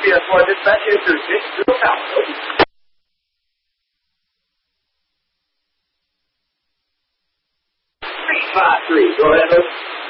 PS4 dispatch into 6 353. Go ahead, Luke.